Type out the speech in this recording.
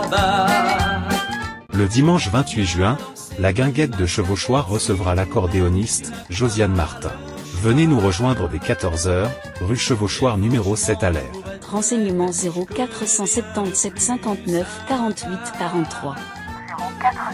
là-bas. Le dimanche 28 juin, la guinguette de Chevauchoir recevra l'accordéoniste, Josiane Martin. Venez nous rejoindre dès 14h, rue Chevauchoir numéro 7 à l'Air. Renseignements 0477 59 48 43. 04